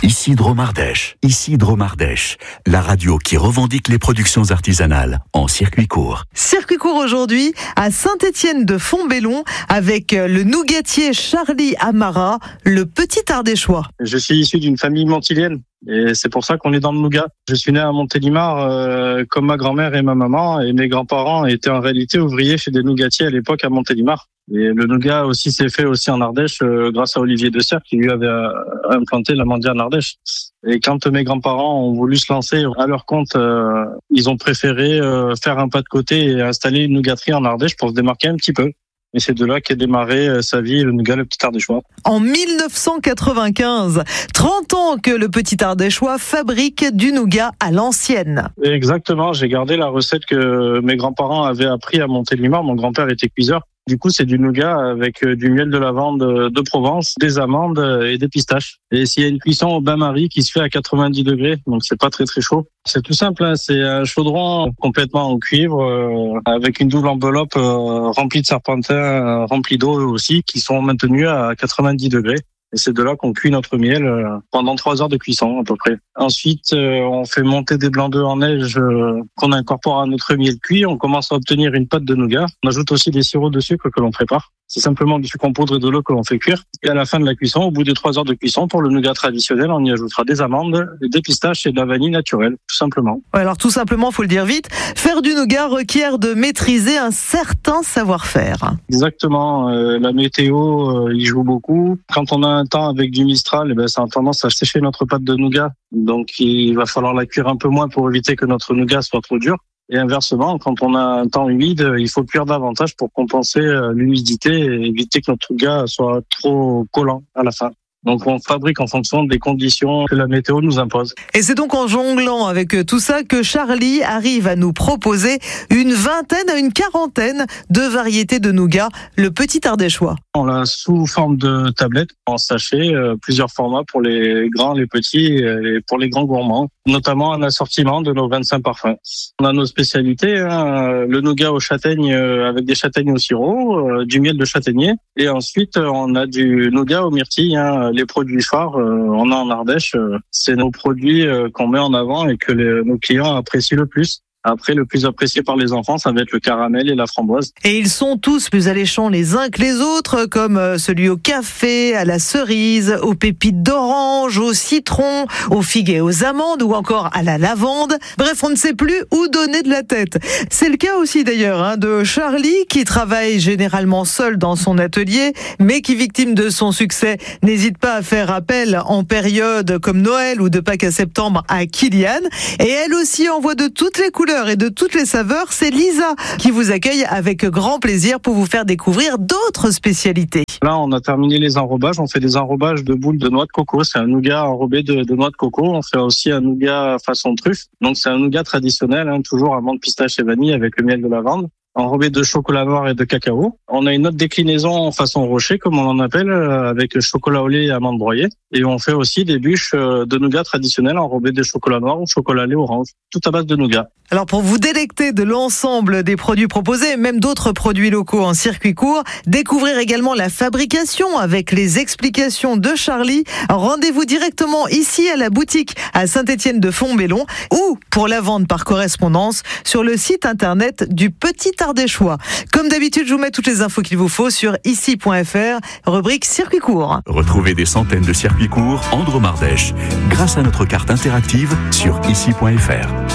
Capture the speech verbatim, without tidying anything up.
Ici Dromardèche, ici Dromardèche, la radio qui revendique les productions artisanales en circuit court. Circuit court aujourd'hui à Saint-Étienne-de-Fontbellon avec le nougatier Charlie Amara, le petit Ardéchois. Je suis issu d'une famille montilienne et c'est pour ça qu'on est dans le nougat. Je suis né à Montélimar euh, comme ma grand-mère et ma maman, et mes grands-parents étaient en réalité ouvriers chez des nougatiers à l'époque à Montélimar. Et le nougat aussi s'est fait aussi en Ardèche euh, grâce à Olivier de Serres qui lui avait euh, implanté l'Amandia en Ardèche. Et quand mes grands-parents ont voulu se lancer à leur compte, euh, ils ont préféré euh, faire un pas de côté et installer une nougaterie en Ardèche pour se démarquer un petit peu. Et c'est de là qu'est démarré euh, sa vie, le nougat, le petit Ardéchois. En mille neuf cent quatre-vingt-quinze, trente ans que le petit Ardéchois fabrique du nougat à l'ancienne. Exactement, j'ai gardé la recette que mes grands-parents avaient appris à Montélimar. Mon grand-père était cuiseur. Du coup, c'est du nougat avec du miel de lavande de Provence, des amandes et des pistaches. Et s'il y a une cuisson au bain-marie qui se fait à quatre-vingt-dix degrés, donc c'est pas très très chaud. C'est tout simple, hein, c'est un chaudron complètement en cuivre euh, avec une double enveloppe euh, remplie de serpentins, euh, remplie d'eau aussi, qui sont maintenus à quatre-vingt-dix degrés. Et c'est de là qu'on cuit notre miel euh, pendant trois heures de cuisson à peu près. Ensuite, euh, on fait monter des blancs d'œufs en neige euh, qu'on incorpore à notre miel cuit. On commence à obtenir une pâte de nougat. On ajoute aussi des sirops de sucre que l'on prépare. C'est simplement du sucre en poudre et de l'eau que l'on fait cuire. Et à la fin de la cuisson, au bout de trois heures de cuisson, pour le nougat traditionnel, on y ajoutera des amandes, des pistaches et de la vanille naturelle, tout simplement. Ouais, alors tout simplement, faut le dire vite, faire du nougat requiert de maîtriser un certain savoir-faire. Exactement. Euh, la météo, euh, y joue beaucoup. Quand on a un temps avec du Mistral, eh ben, ça a tendance à sécher notre pâte de nougat. Donc, il va falloir la cuire un peu moins pour éviter que notre nougat soit trop dur. Et inversement, quand on a un temps humide, il faut cuire davantage pour compenser l'humidité et éviter que notre nougat soit trop collant à la fin. Donc on fabrique en fonction des conditions que la météo nous impose. Et c'est donc en jonglant avec tout ça que Charlie arrive à nous proposer une vingtaine à une quarantaine de variétés de nougat, le petit Ardéchois. On l'a sous forme de tablette, en sachet, euh, plusieurs formats pour les grands, les petits et pour les grands gourmands, notamment un assortiment de nos vingt-cinq parfums. On a nos spécialités, hein, le nougat aux châtaignes euh, avec des châtaignes au sirop, euh, du miel de châtaignier, et ensuite on a du nougat aux myrtilles, hein, les produits phares, euh, on a en Ardèche, euh, c'est nos produits euh, qu'on met en avant et que les, nos clients apprécient le plus. Après, le plus apprécié par les enfants, ça va être le caramel et la framboise. Et ils sont tous plus alléchants les uns que les autres, comme celui au café, à la cerise, aux pépites d'orange, au citron, aux figues et aux amandes, ou encore à la lavande. Bref, on ne sait plus où donner de la tête. C'est le cas aussi d'ailleurs hein, de Charlie, qui travaille généralement seul dans son atelier, mais qui, victime de son succès, n'hésite pas à faire appel en période comme Noël ou de Pâques à septembre à Kylian. Et elle aussi envoie de toutes les couleurs et de toutes les saveurs. C'est Lisa qui vous accueille avec grand plaisir pour vous faire découvrir d'autres spécialités. Là, on a terminé les enrobages. On fait des enrobages de boules de noix de coco. C'est un nougat enrobé de, de noix de coco. On fait aussi un nougat façon truffe. Donc, c'est un nougat traditionnel, hein, toujours amande, pistache et vanille avec le miel de lavande, enrobé de chocolat noir et de cacao. On a une autre déclinaison façon rocher, comme on en appelle, avec chocolat au lait et amandes broyées. Et on fait aussi des bûches de nougat traditionnelles enrobées de chocolat noir ou chocolat lait orange, tout à base de nougat. Alors pour vous délecter de l'ensemble des produits proposés, même d'autres produits locaux en circuit court, découvrir également la fabrication avec les explications de Charlie, rendez-vous directement ici à la boutique à Saint-Étienne-de-Fontbellon ou pour la vente par correspondance sur le site internet du Petit Ardéchois. Comme d'habitude, je vous mets toutes les infos qu'il vous faut sur ici point f r, rubrique circuit court. Retrouvez des centaines de circuits courts en Dromardèche grâce à notre carte interactive sur ici point f r.